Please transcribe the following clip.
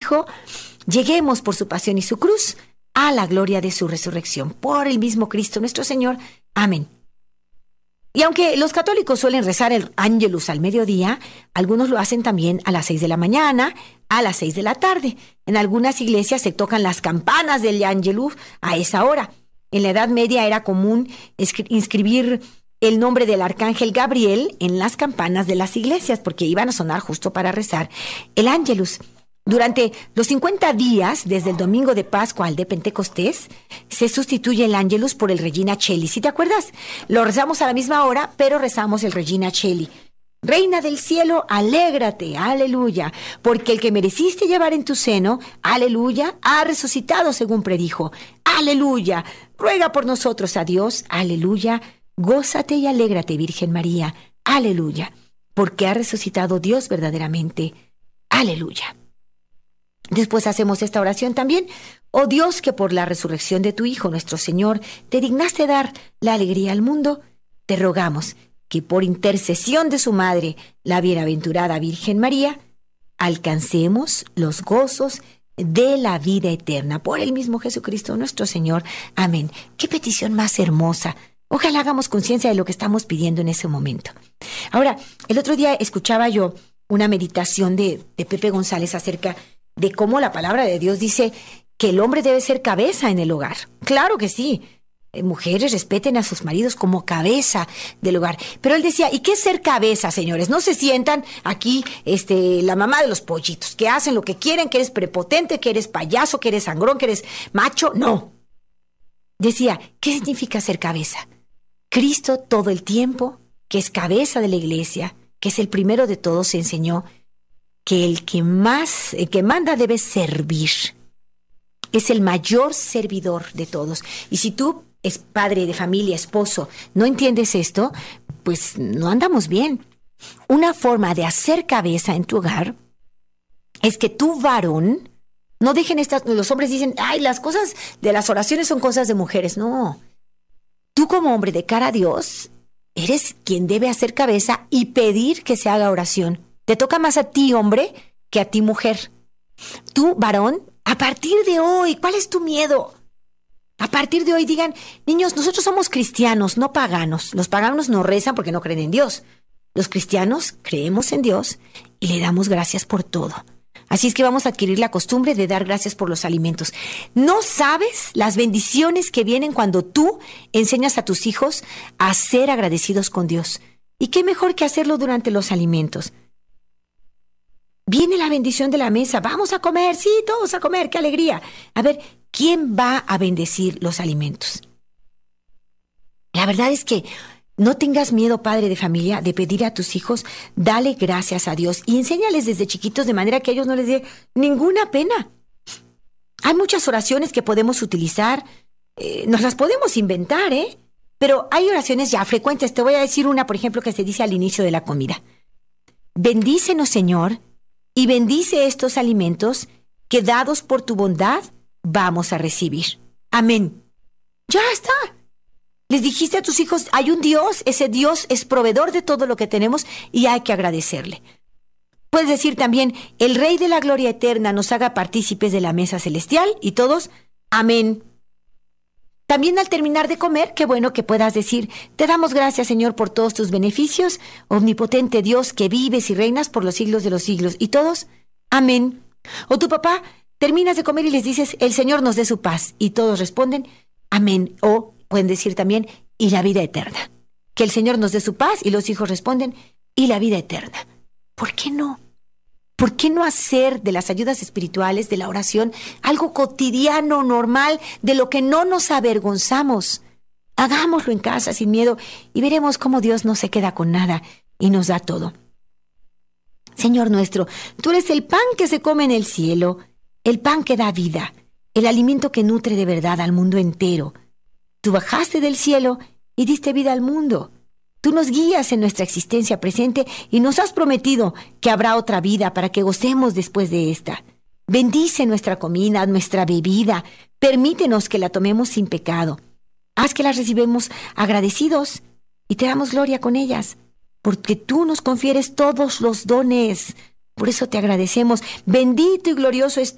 dijo: lleguemos por su pasión y su cruz a la gloria de su resurrección. Por el mismo Cristo nuestro Señor. Amén. Y aunque los católicos suelen rezar el Ángelus al mediodía, algunos lo hacen también a las 6 de la mañana, a las 6 de la tarde. En algunas iglesias se tocan las campanas del Ángelus a esa hora. En la Edad Media era común inscribir el nombre del arcángel Gabriel en las campanas de las iglesias, porque iban a sonar justo para rezar el Ángelus. Durante los 50 días, desde el domingo de Pascua al de Pentecostés, se sustituye el Ángelus por el Regina Coeli. ¿Sí te acuerdas? Lo rezamos a la misma hora, pero rezamos el Regina Coeli. Reina del cielo, alégrate, aleluya, porque el que mereciste llevar en tu seno, aleluya, ha resucitado según predijo. Aleluya, ruega por nosotros a Dios, aleluya, gózate y alégrate, Virgen María, aleluya, porque ha resucitado Dios verdaderamente, aleluya. Después hacemos esta oración también. Oh Dios, que por la resurrección de tu Hijo, nuestro Señor, te dignaste dar la alegría al mundo, te rogamos que por intercesión de su Madre, la bienaventurada Virgen María, alcancemos los gozos de la vida eterna. Por el mismo Jesucristo nuestro Señor. Amén. Qué petición más hermosa. Ojalá hagamos conciencia de lo que estamos pidiendo en ese momento. Ahora, el otro día escuchaba yo una meditación de Pepe González acerca de cómo la palabra de Dios dice que el hombre debe ser cabeza en el hogar. Claro que sí. Mujeres, respeten a sus maridos como cabeza del hogar. Pero él decía, ¿y qué es ser cabeza, señores? No se sientan aquí la mamá de los pollitos, que hacen lo que quieren, que eres prepotente, que eres payaso, que eres sangrón, que eres macho. No. Decía, ¿qué significa ser cabeza? Cristo todo el tiempo, que es cabeza de la iglesia, que es el primero de todos, enseñó que el que manda debe servir. Es el mayor servidor de todos. Y si tú es padre de familia, esposo, no entiendes esto, pues no andamos bien. Una forma de hacer cabeza en tu hogar es que tú, varón, no dejen los hombres dicen, ay, las cosas de las oraciones son cosas de mujeres. No. Tú como hombre de cara a Dios, eres quien debe hacer cabeza y pedir que se haga oración. Te toca más a ti, hombre, que a ti, mujer. Tú, varón, a partir de hoy, ¿cuál es tu miedo? A partir de hoy digan, niños, nosotros somos cristianos, no paganos. Los paganos no rezan porque no creen en Dios. Los cristianos creemos en Dios y le damos gracias por todo. Así es que vamos a adquirir la costumbre de dar gracias por los alimentos. No sabes las bendiciones que vienen cuando tú enseñas a tus hijos a ser agradecidos con Dios. ¿Y qué mejor que hacerlo durante los alimentos? Viene la bendición de la mesa. Vamos a comer, sí, todos a comer, qué alegría. A ver, ¿quién va a bendecir los alimentos? La verdad es que no tengas miedo, padre de familia, de pedir a tus hijos, dale gracias a Dios y enséñales desde chiquitos de manera que a ellos no les dé ninguna pena. Hay muchas oraciones que podemos utilizar, nos las podemos inventar, pero hay oraciones ya frecuentes. Te voy a decir una, por ejemplo, que se dice al inicio de la comida. Bendícenos, Señor, y bendice estos alimentos que dados por tu bondad vamos a recibir. Amén. Ya está. Les dijiste a tus hijos, hay un Dios, ese Dios es proveedor de todo lo que tenemos y hay que agradecerle. Puedes decir también, el Rey de la Gloria Eterna nos haga partícipes de la mesa celestial y todos, amén. También al terminar de comer, qué bueno que puedas decir, te damos gracias, Señor, por todos tus beneficios, omnipotente Dios que vives y reinas por los siglos de los siglos. Y todos, amén. O tu papá, terminas de comer y les dices, el Señor nos dé su paz. Y todos responden, amén. O pueden decir también, y la vida eterna. Que el Señor nos dé su paz y los hijos responden, y la vida eterna. ¿Por qué no? ¿Por qué no hacer de las ayudas espirituales, de la oración, algo cotidiano, normal, de lo que no nos avergonzamos? Hagámoslo en casa sin miedo y veremos cómo Dios no se queda con nada y nos da todo. Señor nuestro, tú eres el pan que se come en el cielo, el pan que da vida, el alimento que nutre de verdad al mundo entero. Tú bajaste del cielo y diste vida al mundo. Tú nos guías en nuestra existencia presente y nos has prometido que habrá otra vida para que gocemos después de esta. Bendice nuestra comida, nuestra bebida. Permítenos que la tomemos sin pecado. Haz que las recibamos agradecidos y te damos gloria con ellas, porque tú nos confieres todos los dones. Por eso te agradecemos. Bendito y glorioso es